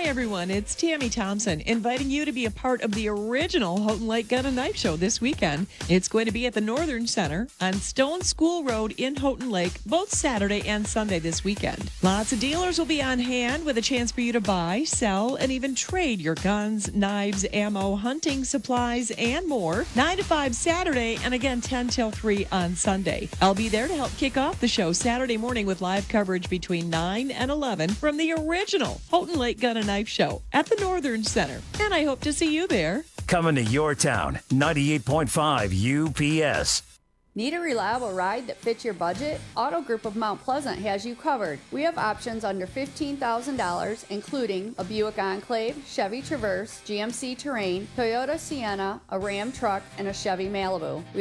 everyone, it's Tammy Thompson inviting you to be a part of the original Houghton Lake Gun and Knife Show this weekend. It's going to be at the Northern Center on Stone School Road in Houghton Lake, both Saturday and Sunday this weekend. Lots of dealers will be on hand with a chance for you to buy, sell, and even trade your guns, knives, ammo, hunting supplies, and more. 9 to 5 Saturday, and again 10 till 3 on Sunday. I'll be there to help kick off the show Saturday morning with live coverage between 9 and 11 from the original Houghton Lake Gun and Knife Show at the Northern Center. And I hope to see you there. Coming to your town, 98.5 UPS. Need a reliable ride that fits your budget? Auto Group of Mount Pleasant has you covered. We have options under $15,000, including a Buick Enclave, Chevy Traverse, GMC Terrain, Toyota Sienna, a Ram truck, and a Chevy Malibu. We